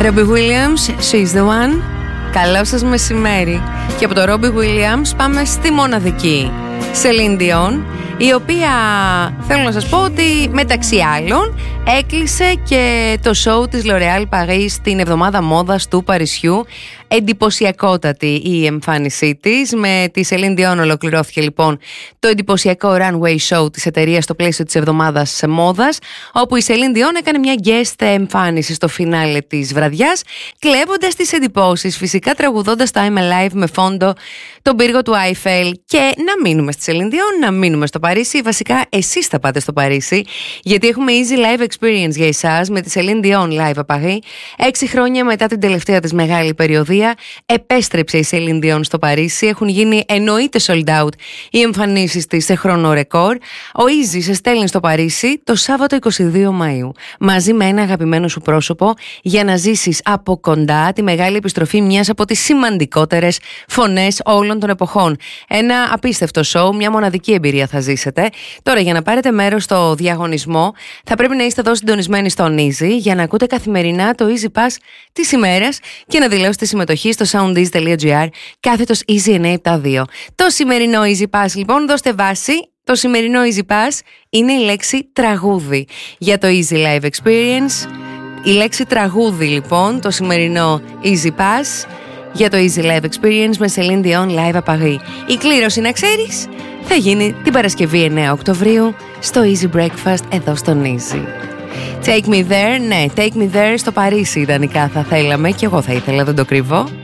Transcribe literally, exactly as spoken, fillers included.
Robbie Williams, She's the One. Καλό σας μεσημέρι. Και από το Robbie Williams πάμε στη μοναδική Celine Dion, η οποία θέλω να σας πω ότι μεταξύ άλλων έκλεισε και το show της L'Oréal Paris στην εβδομάδα μόδας του Παρισιού. Εντυπωσιακότατη η εμφάνισή της. Με τη Celine Dion ολοκληρώθηκε λοιπόν το εντυπωσιακό runway show της εταιρείας στο πλαίσιο της εβδομάδας μόδας, όπου η Celine Dion έκανε μια guest εμφάνιση στο φινάλε της βραδιάς, κλέβοντας τις εντυπώσεις, φυσικά τραγουδώντας το I'm Alive με φόντο τον πύργο του Άιφελ. Και να μείνουμε στη Celine Dion, να μείνουμε στο Παρίσι. Βασικά εσείς θα πάτε στο Παρίσι, γιατί έχουμε easy live experience για εσάς με τη Celine Dion Live à Paris. Έξι χρόνια μετά την τελευταία της μεγάλη περιοδία, επέστρεψε η Celine Dion στο Παρίσι. Έχουν γίνει εννοείται sold out οι εμφανίσεις της σε χρόνο ρεκόρ. Ο Easy σε στέλνει στο Παρίσι το Σάββατο είκοσι δύο Μαΐου μαζί με ένα αγαπημένο σου πρόσωπο, για να ζήσεις από κοντά τη μεγάλη επιστροφή μιας από τις σημαντικότερες φωνές όλων των εποχών. Ένα απίστευτο show, μια μοναδική εμπειρία θα ζήσετε. Τώρα, για να πάρετε μέρος στο διαγωνισμό, θα πρέπει να είστε εδώ συντονισμένοι στον Easy για να ακούτε καθημερινά το Easy Pass της ημέρας και να δηλώσετε συμμετοχή στο soundeasy.gr κάθετος Easy εννιακόσια εβδομήντα δύο. Το σημερινό Easy Pass, λοιπόν, δώστε βάση. Το σημερινό Easy Pass είναι η λέξη τραγούδι για το Easy Live Experience. Η λέξη τραγούδι, λοιπόν, το σημερινό Easy Pass για το Easy Live Experience με Celine Dion Live à Paris. Η κλήρωση, να ξέρεις, θα γίνει την Παρασκευή εννέα Οκτωβρίου στο Easy Breakfast εδώ στον Easy. Take me there, ναι, take me there στο Παρίσι ιδανικά θα θέλαμε, και εγώ θα ήθελα, δεν το κρύβω.